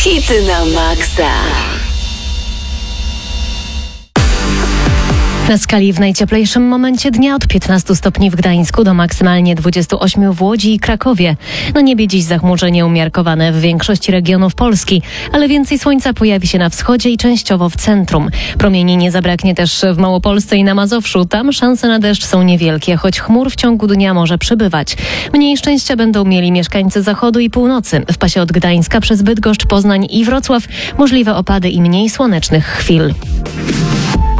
Hity na maksa. Na skali w najcieplejszym momencie dnia od 15 stopni w Gdańsku do maksymalnie 28 w Łodzi i Krakowie. Na niebie dziś zachmurzenie umiarkowane w większości regionów Polski, ale więcej słońca pojawi się na wschodzie i częściowo w centrum. Promieni nie zabraknie też w Małopolsce i na Mazowszu. Tam szanse na deszcz są niewielkie, choć chmur w ciągu dnia może przybywać. Mniej szczęścia będą mieli mieszkańcy zachodu i północy. W pasie od Gdańska przez Bydgoszcz, Poznań i Wrocław możliwe opady i mniej słonecznych chwil.